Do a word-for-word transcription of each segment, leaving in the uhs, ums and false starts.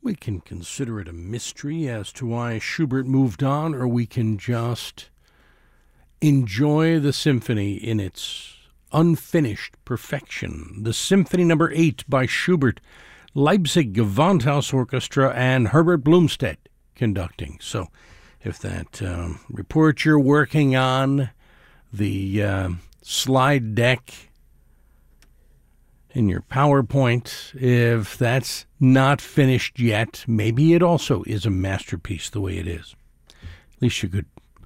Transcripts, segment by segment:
We can consider it a mystery as to why Schubert moved on, or we can just enjoy the symphony in its unfinished perfection. The Symphony Number Eight by Schubert, Leipzig Gewandhaus Orchestra, and Herbert Blumstedt conducting. So if that uh, report you're working on, the uh, slide deck in your PowerPoint, if that's not finished yet, maybe it also is a masterpiece the way it is. At least you could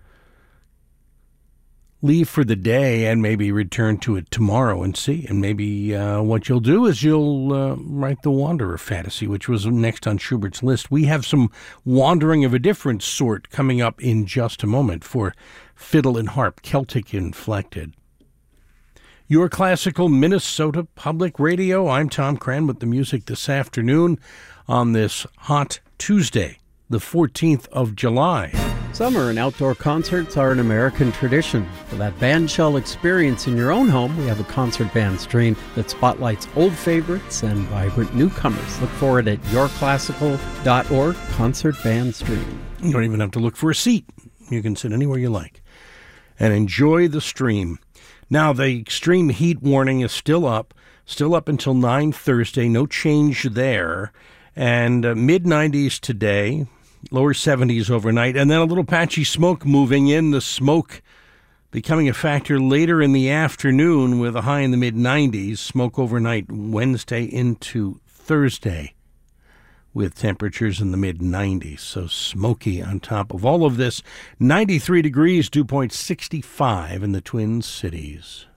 leave for the day and maybe return to it tomorrow and see. And maybe uh, what you'll do is you'll uh, write the Wanderer Fantasy, which was next on Schubert's list. We have some wandering of a different sort coming up in just a moment for fiddle and harp, Celtic inflected. Your Classical Minnesota Public Radio. I'm Tom Cran with the music this afternoon on this hot Tuesday, the fourteenth of July. Summer and outdoor concerts are an American tradition. For that bandshell experience in your own home, we have a concert band stream that spotlights old favorites and vibrant newcomers. Look for it at your classical dot org, concert band stream. You don't even have to look for a seat. You can sit anywhere you like and enjoy the stream. Now, the extreme heat warning is still up, still up until nine Thursday. No change there. And uh, mid nineties today, lower seventies overnight, and then a little patchy smoke moving in. The smoke becoming a factor later in the afternoon with a high in the mid nineties. Smoke overnight Wednesday into Thursday with temperatures in the mid nineties. So smoky on top of all of this. ninety-three degrees, dew point sixty-five in the Twin Cities.